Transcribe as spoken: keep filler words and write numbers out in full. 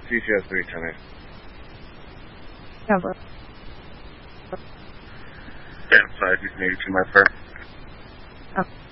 T C S three ten eight. Cover. Yeah, five, you can eighty-two, my first. Okay.